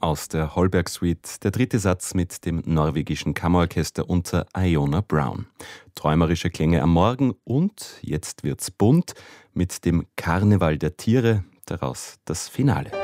Aus der Holberg Suite, der dritte Satz mit dem norwegischen Kammerorchester unter Iona Brown. Träumerische Klänge am Morgen und jetzt wird's bunt mit dem Karneval der Tiere, daraus das Finale.